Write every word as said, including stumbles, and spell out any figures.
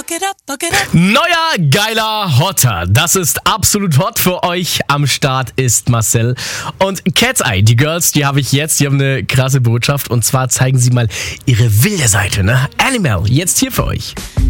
Neuer, geiler Hotter. Das ist absolut hot für euch. Am Start ist Marcel. Und Cat's Eye, die Girls, die habe ich jetzt. Die haben eine krasse Botschaft. Und zwar zeigen sie mal ihre wilde Seite, ne? Animal, jetzt hier für euch.